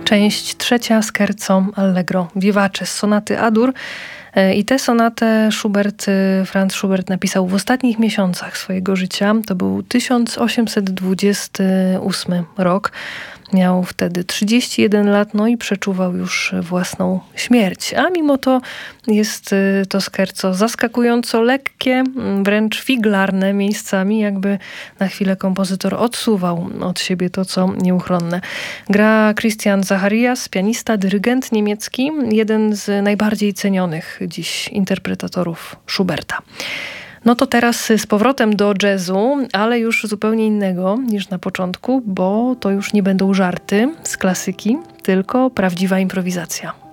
Część trzecia, scherzo allegro vivace z sonaty A-dur. I tę sonatę Franz Schubert napisał w ostatnich miesiącach swojego życia. To był 1828 rok. Miał wtedy 31 lat, no i przeczuwał już własną śmierć. A mimo to jest to scherzo zaskakująco lekkie, wręcz figlarne miejscami, jakby na chwilę kompozytor odsuwał od siebie to, co nieuchronne. Gra Christian Zacharias, pianista, dyrygent niemiecki, jeden z najbardziej cenionych dziś interpretatorów Schuberta. No to teraz z powrotem do jazzu, ale już zupełnie innego niż na początku, bo to już nie będą żarty z klasyki, tylko prawdziwa improwizacja.